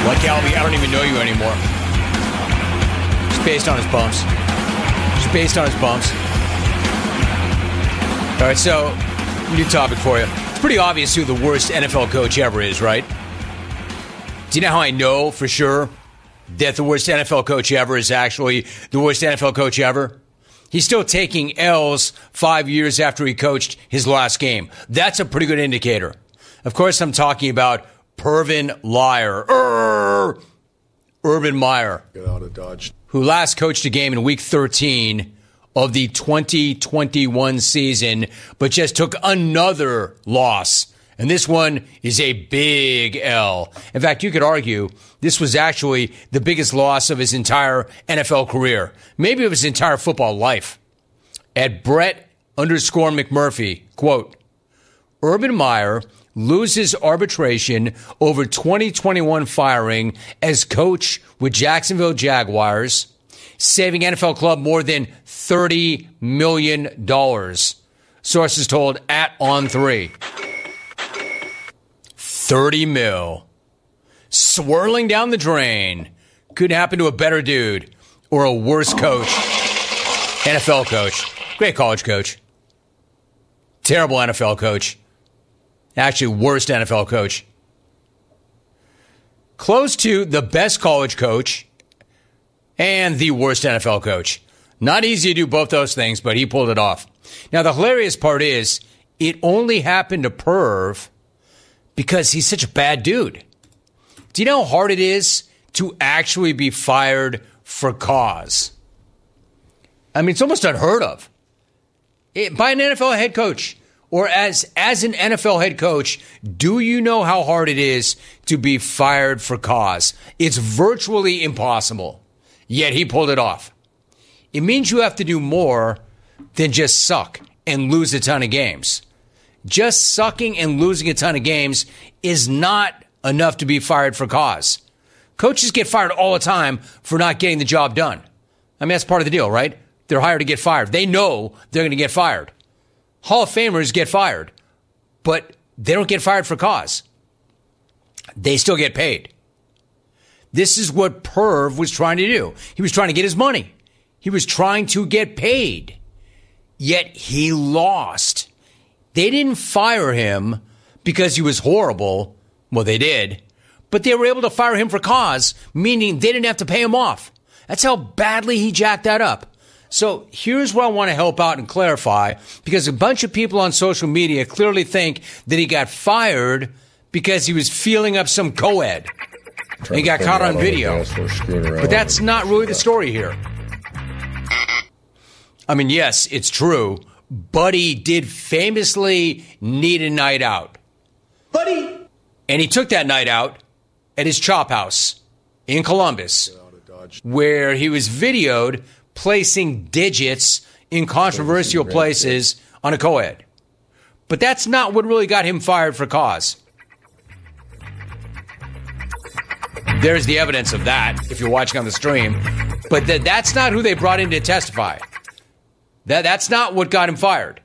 Like Albie, I don't even know you anymore. It's based on his bumps. It's based on his bumps. All right, so new topic for you. It's pretty obvious who the worst NFL coach ever is, right? Do you know how I know for sure that the worst NFL coach ever is actually the worst NFL coach ever? He's still taking L's 5 years after he coached his last game. That's a pretty good indicator. Of course, I'm talking about Urban Meyer. Get out of Dodge. Who last coached a game in Week 13 of the 2021 season, but just took another loss. And this one is a big L. In fact, you could argue this was actually the biggest loss of his entire NFL career, maybe of his entire football life. At Brett_McMurphy, quote, Urban Meyer loses arbitration over 2021 firing as coach with Jacksonville Jaguars, saving NFL club more than $30 million. Sources told at On3. 30 mil. Swirling down the drain. Could happen to a better dude or a worse coach. NFL coach. Great college coach. Terrible NFL coach. Actually, worst NFL coach. Close to the best college coach and the worst NFL coach. Not easy to do both those things, but he pulled it off. Now, the hilarious part is it only happened to Perv because he's such a bad dude. Do you know how hard it is to actually be fired for cause? I mean, it's almost unheard of. By an NFL head coach or as an NFL head coach, do you know how hard it is to be fired for cause? It's virtually impossible. Yet he pulled it off. It means you have to do more than just suck and lose a ton of games. Just sucking and losing a ton of games is not enough to be fired for cause. Coaches get fired all the time for not getting the job done. I mean, that's part of the deal, right? They're hired to get fired. They know they're going to get fired. Hall of Famers get fired, but they don't get fired for cause. They still get paid. This is what Perv was trying to do. He was trying to get his money. He was trying to get paid. Yet he lost. They didn't fire him because he was horrible. Well, they did. But they were able to fire him for cause, meaning they didn't have to pay him off. That's how badly he jacked that up. So here's where I want to help out and clarify, because a bunch of people on social media clearly think that he got fired because he was feeling up some co-ed. And he got caught on video. But that's not really the story here. I mean, yes, it's true. Buddy did famously need a night out. Buddy! And he took that night out at his chop house in Columbus, where he was videoed placing digits in controversial places on a co-ed. But that's not what really got him fired for cause. There's the evidence of that, if you're watching on the stream. But that's not who they brought in to testify. That's not what got him fired.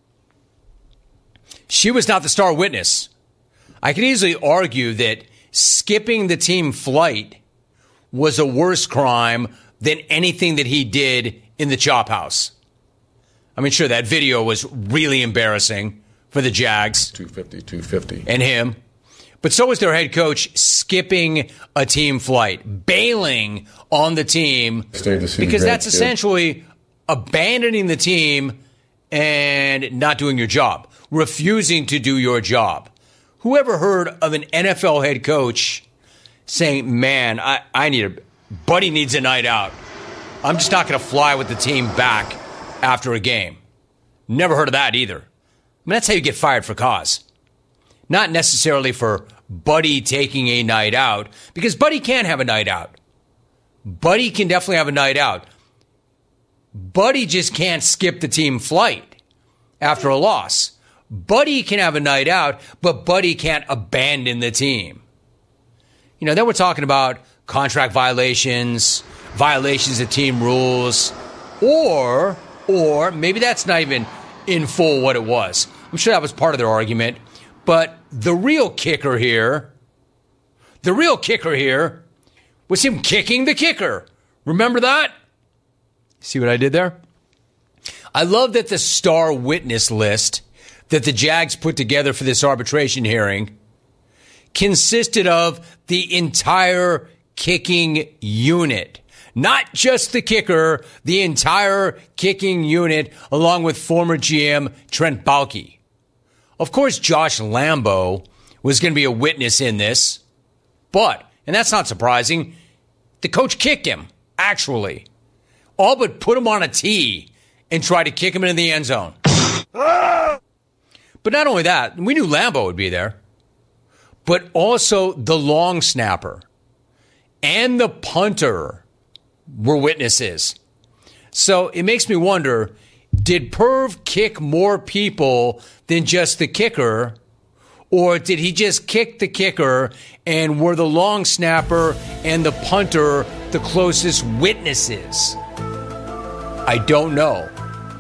She was not the star witness. I can easily argue that skipping the team flight was a worse crime than anything that he did in the chop house. I mean, sure, that video was really embarrassing for the Jags. 250. And him. But so was their head coach skipping a team flight, bailing on the team, because that's essentially abandoning the team and not doing your job, refusing to do your job. Whoever heard of an NFL head coach saying, man, Buddy needs a night out. I'm just not going to fly with the team back after a game. Never heard of that either. I mean, that's how you get fired for cause. Not necessarily for Buddy taking a night out, because Buddy can have a night out. Buddy can definitely have a night out. Buddy just can't skip the team flight after a loss. Buddy can have a night out, but Buddy can't abandon the team. You know, then we're talking about contract violations, violations of team rules, or maybe that's not even in full what it was. I'm sure that was part of their argument. But the real kicker here, The real kicker here was him kicking the kicker. Remember that? See what I did there? I love that the star witness list that the Jags put together for this arbitration hearing consisted of the entire kicking unit. Not just the kicker, the entire kicking unit, along with former GM Trent Baalke. Of course, Josh Lambo was going to be a witness in this, but, and that's not surprising, the coach kicked him, actually. All but put him on a tee and tried to kick him into the end zone. But not only that, we knew Lambo would be there, but also the long snapper and the punter were witnesses. So it makes me wonder, did Perv kick more people than just the kicker, or did he just kick the kicker and were the long snapper and the punter the closest witnesses? I don't know.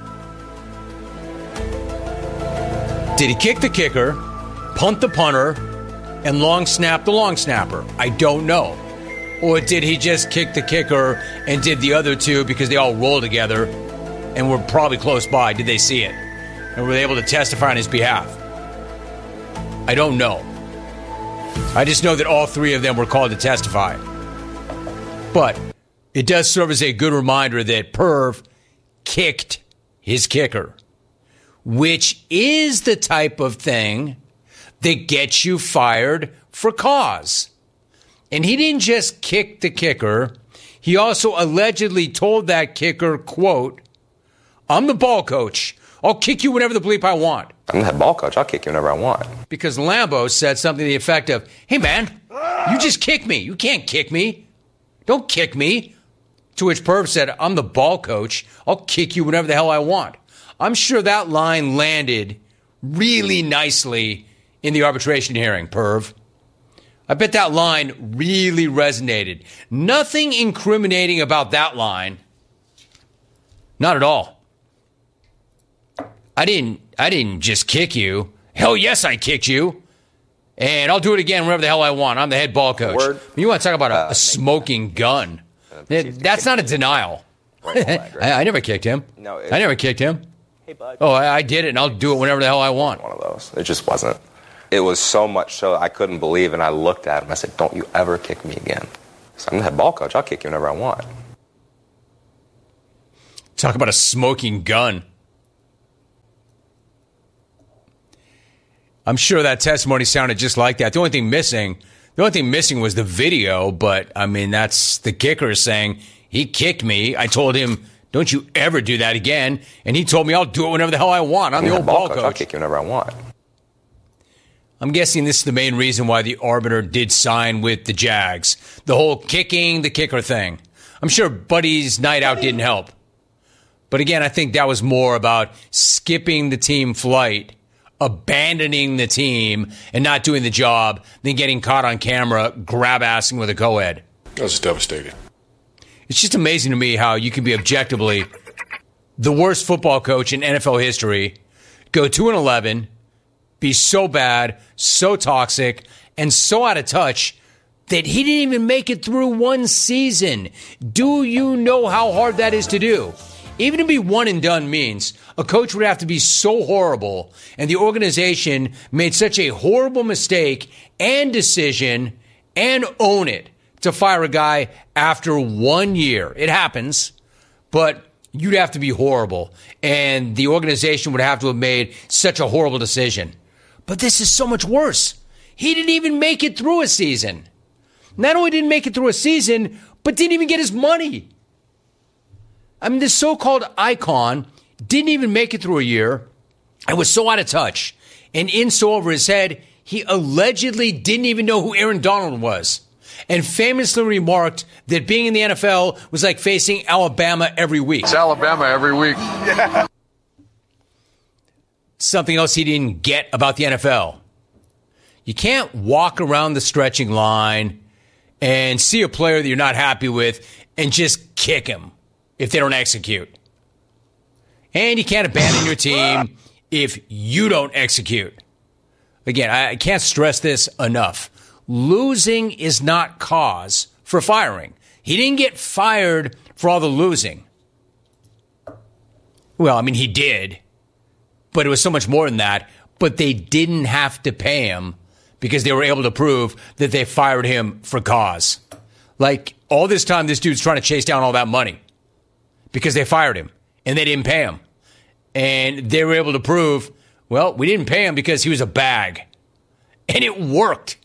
Did he kick the kicker, punt the punter, and long snap the long snapper? I don't know. Or did he just kick the kicker and did the other two because they all rolled together and were probably close by? Did they see it? And were they able to testify on his behalf? I don't know. I just know that all three of them were called to testify. But it does serve as a good reminder that Perv kicked his kicker, which is the type of thing that gets you fired for cause. And he didn't just kick the kicker. He also allegedly told that kicker, quote, "I'm the ball coach. I'll kick you whenever the bleep I want." I'm the head ball coach. I'll kick you whenever I want. Because Lambo said something to the effect of, "Hey, man, you just kicked me. You can't kick me. Don't kick me." To which Perv said, "I'm the ball coach. I'll kick you whenever the hell I want." I'm sure that line landed really nicely in the arbitration hearing, Perv. I bet that line really resonated. Nothing incriminating about that line. Not at all. I didn't just kick you. Hell yes, I kicked you. And I'll do it again whenever the hell I want. I'm the head ball coach. Word. You want to talk about a smoking gun. That's not a denial. I never kicked him. No, I never kicked him. Hey, bud. Oh, I did it, and I'll do it whenever the hell I want. One of those. It just wasn't. It was so much so I couldn't believe, and I looked at him. I said, "Don't you ever kick me again." So I'm the head ball coach. I'll kick you whenever I want. Talk about a smoking gun. I'm sure that testimony sounded just like that. The only thing missing was the video, but I mean, that's the kicker saying he kicked me. I told him, "Don't you ever do that again." And he told me, "I'll do it whenever the hell I want. I'm the old ball coach. I'll kick you whenever I want." I'm guessing this is the main reason why the arbiter did sign with the Jags. The whole kicking the kicker thing. I'm sure Buddy's night out didn't help. But again, I think that was more about skipping the team flight, abandoning the team, and not doing the job than getting caught on camera grab-assing with a co-ed. I was devastated. It's just amazing to me how you can be objectively the worst football coach in NFL history, go 2-11, be so bad, so toxic, and so out of touch that he didn't even make it through one season. Do you know how hard that is to do? Even to be one and done means a coach would have to be so horrible and the organization made such a horrible mistake and decision and own it to fire a guy after 1 year. It happens, but you'd have to be horrible and the organization would have to have made such a horrible decision. But this is so much worse. He didn't even make it through a season. Not only didn't make it through a season, but didn't even get his money. I mean, this so-called icon didn't even make it through a year and was so out of touch and in so over his head, he allegedly didn't even know who Aaron Donald was and famously remarked that being in the NFL was like facing Alabama every week. It's Alabama every week. Yeah. Something else he didn't get about the NFL. You can't walk around the stretching line and see a player that you're not happy with and just kick him if they don't execute. And you can't abandon your team if you don't execute. Again, I can't stress this enough. losing is not cause for firing. He didn't get fired for all the losing. Well, I mean, he did, but it was so much more than that. But they didn't have to pay him because they were able to prove that they fired him for cause. Like, all this time, this dude's trying to chase down all that money because they fired him and they didn't pay him. And they were able to prove, well, we didn't pay him because he was a bag. And it worked.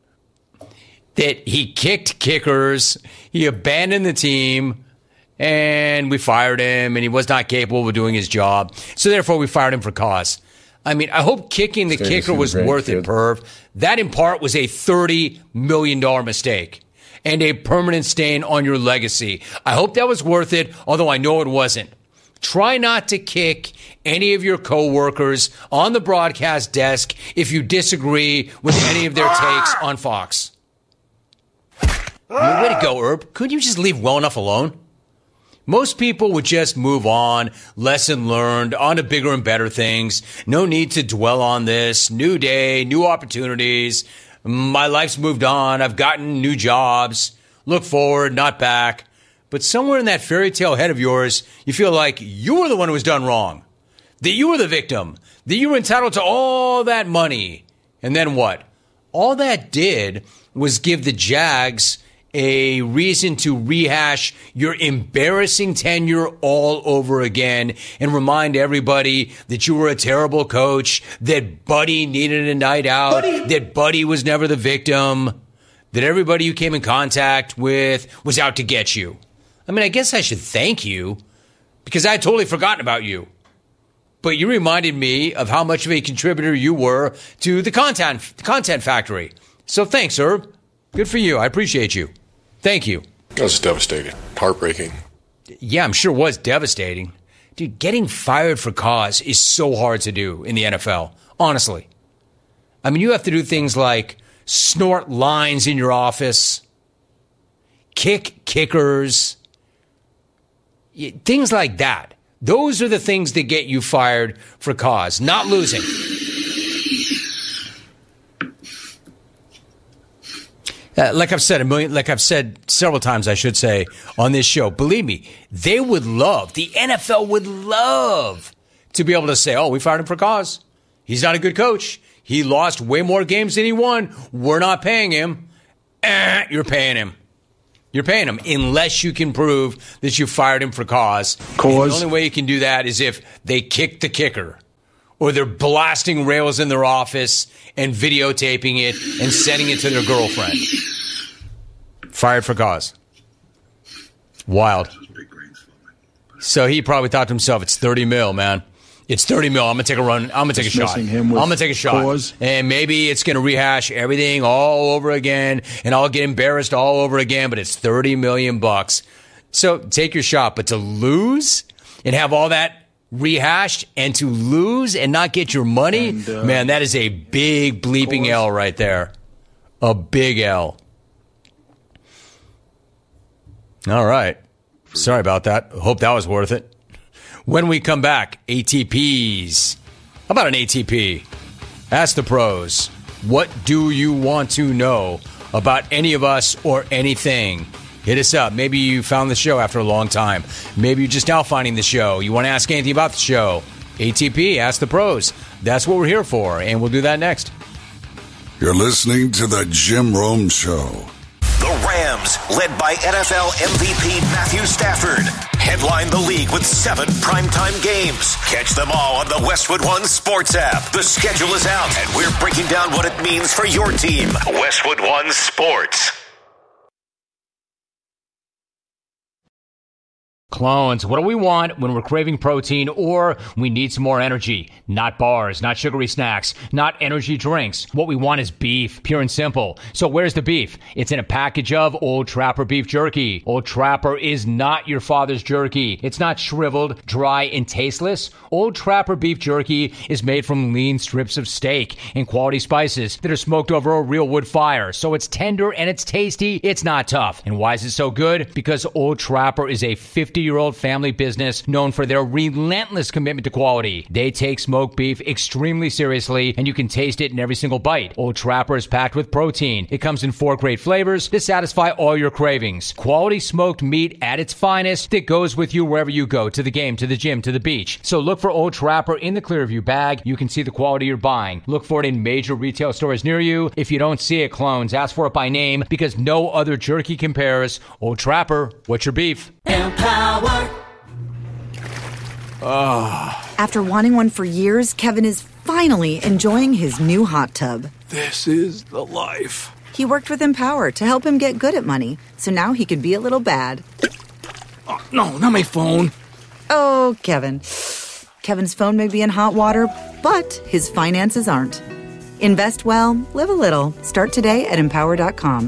That he kicked kickers, he abandoned the team, and we fired him, and he was not capable of doing his job. So therefore, we fired him for cause. I mean, I hope kicking the kicker was worth it, Perv. That, in part, was a $30 million mistake and a permanent stain on your legacy. I hope that was worth it, although I know it wasn't. Try not to kick any of your coworkers on the broadcast desk if you disagree with any of their takes on Fox. I mean, way to go, Herb. Couldn't you just leave well enough alone? Most people would just move on, lesson learned, on to bigger and better things. No need to dwell on this. New day, new opportunities. My life's moved on. I've gotten new jobs. Look forward, not back. But somewhere in that fairy tale head of yours, you feel like you were the one who was done wrong. That you were the victim. That you were entitled to all that money. And then what? All that did was give the Jags a reason to rehash your embarrassing tenure all over again and remind everybody that you were a terrible coach, that Buddy needed a night out, that Buddy was never the victim, that everybody you came in contact with was out to get you. I mean, I guess I should thank you because I had totally forgotten about you. But you reminded me of how much of a contributor you were to the content factory. So thanks, Herb. Good for you. I appreciate you. Thank you. That was devastating. Heartbreaking. Yeah, I'm sure it was devastating. Dude, getting fired for cause is so hard to do in the NFL. Honestly. I mean, you have to do things like snort lines in your office, kick kickers, things like that. Those are the things that get you fired for cause, not losing. Like I've said several times, I should say, on this show, believe me, the NFL would love to be able to say, oh, we fired him for cause. He's not a good coach. He lost way more games than he won. We're not paying him. You're paying him. You're paying him unless you can prove that you fired him for cause. And the only way you can do that is if they kick the kicker or they're blasting rails in their office and videotaping it and sending it to their girlfriend. Fired for cause. Wild. So he probably thought to himself, it's 30 mil, man. It's 30 mil. I'm going to take a run. I'm going to take a shot. I'm going to take a shot. Cause. And maybe it's going to rehash everything all over again, and I'll get embarrassed all over again, but it's $30 million. So take your shot. But to lose and have all that rehashed and to lose and not get your money, man, that is a big bleeping L right there. A big L. All right. Sorry about that. Hope that was worth it. When we come back, ATPs. How about an ATP? Ask the pros. What do you want to know about any of us or anything? Hit us up. Maybe you found the show after a long time. Maybe you're just now finding the show. You want to ask anything about the show. ATP, Ask the Pros. That's what we're here for, and we'll do that next. You're listening to The Jim Rome Show. The Rams, led by NFL MVP Matthew Stafford, headline the league with 7 primetime games. Catch them all on the Westwood One Sports app. The schedule is out, and we're breaking down what it means for your team. Westwood One Sports. Clones, what do we want when we're craving protein or we need some more energy? Not bars, not sugary snacks, not energy drinks. What we want is beef, pure and simple. So where's the beef? It's in a package of Old Trapper beef jerky. Old Trapper is not your father's jerky. It's not shriveled, dry, and tasteless. Old Trapper beef jerky is made from lean strips of steak and quality spices that are smoked over a real wood fire. So it's tender and it's tasty. It's not tough. And why is it so good? Because Old Trapper is a 50 50-year-old family business known for their relentless commitment to quality. They take smoked beef extremely seriously, and you can taste it in every single bite. Old Trapper is packed with protein. It comes in 4 great flavors to satisfy all your cravings. Quality smoked meat at its finest that goes with you wherever you go, to the game, to the gym, to the beach. So look for Old Trapper in the Clearview bag. You can see the quality you're buying. Look for it in major retail stores near you. If you don't see it, clones, ask for it by name, because no other jerky compares. Old Trapper, what's your beef? Empower. After wanting one for years, Kevin is finally enjoying his new hot tub. This is the life. He worked with Empower to help him get good at money, so now he could be a little bad. Oh, no, not my phone. Oh, Kevin. Kevin's phone may be in hot water, but his finances aren't. Invest well, live a little. Start today at Empower.com.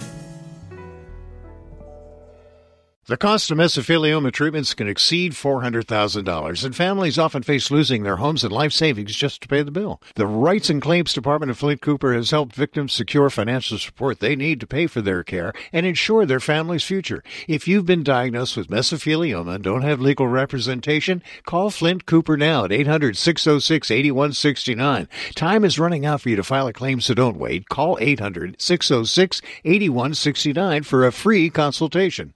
The cost of mesothelioma treatments can exceed $400,000, and families often face losing their homes and life savings just to pay the bill. The Rights and Claims Department of Flint Cooper has helped victims secure financial support they need to pay for their care and ensure their family's future. If you've been diagnosed with mesothelioma and don't have legal representation, call Flint Cooper now at 800-606-8169. Time is running out for you to file a claim, so don't wait. Call 800-606-8169 for a free consultation.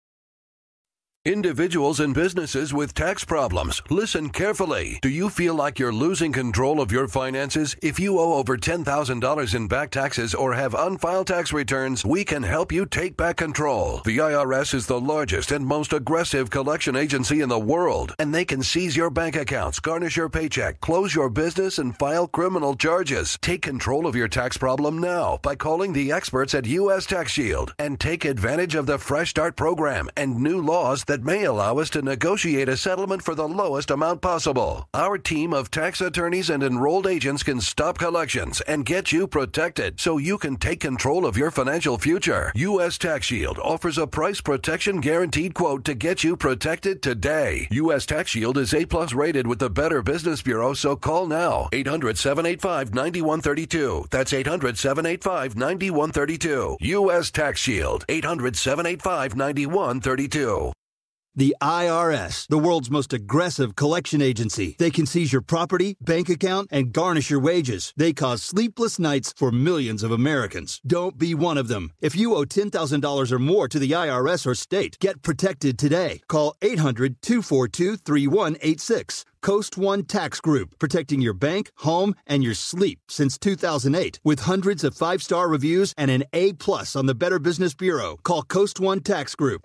Individuals and businesses with tax problems, listen carefully. Do you feel like you're losing control of your finances? If you owe over $10,000 in back taxes or have unfiled tax returns, we can help you take back control. The IRS is the largest and most aggressive collection agency in the world, and they can seize your bank accounts, garnish your paycheck, close your business, and file criminal charges. Take control of your tax problem now by calling the experts at U.S. Tax Shield and take advantage of the Fresh Start program and new laws that may allow us to negotiate a settlement for the lowest amount possible. Our team of tax attorneys and enrolled agents can stop collections and get you protected so you can take control of your financial future. U.S. Tax Shield offers a price protection guaranteed quote to get you protected today. U.S. Tax Shield is A+ rated with the Better Business Bureau, so call now. 800-785-9132. That's 800-785-9132. U.S. Tax Shield. 800-785-9132. The IRS, the world's most aggressive collection agency. They can seize your property, bank account, and garnish your wages. They cause sleepless nights for millions of Americans. Don't be one of them. If you owe $10,000 or more to the IRS or state, get protected today. Call 800-242-3186. Coast One Tax Group, protecting your bank, home, and your sleep since 2008. With hundreds of 5-star reviews and an A+ on the Better Business Bureau. Call Coast One Tax Group,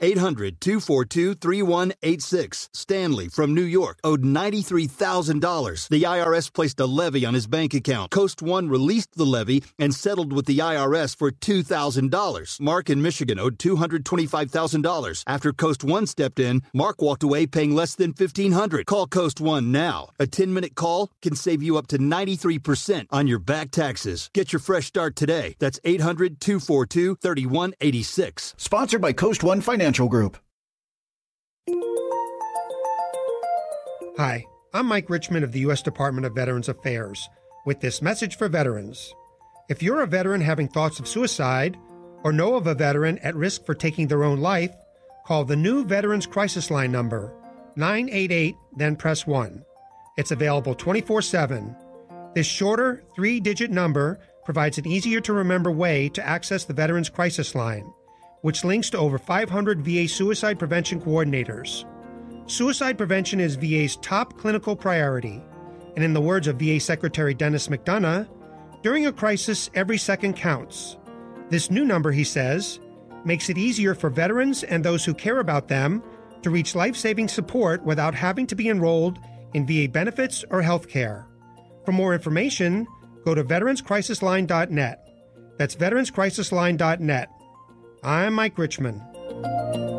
800-242-3186. Stanley from New York owed $93,000. The IRS placed a levy on his bank account. Coast One released the levy and settled with the IRS for $2,000. Mark in Michigan owed $225,000. After Coast One stepped in, Mark walked away paying less than $1,500. Call Coast One now. A 10-minute call can save you up to 93% on your back taxes. Get your fresh start today. That's 800-242-3186. Sponsored by Coast One Financial Group. Hi, I'm Mike Richmond of the U.S. Department of Veterans Affairs with this message for veterans. If you're a veteran having thoughts of suicide or know of a veteran at risk for taking their own life, call the new Veterans Crisis Line number, 988, then press 1. It's available 24/7. This shorter 3-digit number provides an easier-to-remember way to access the Veterans Crisis Line, which links to over 500 VA suicide prevention coordinators. Suicide prevention is VA's top clinical priority, and in the words of VA Secretary Dennis McDonough, during a crisis, every second counts. This new number, he says, makes it easier for veterans and those who care about them to reach life-saving support without having to be enrolled in VA benefits or health care. For more information, go to veteranscrisisline.net. That's veteranscrisisline.net. I'm Mike Richmond.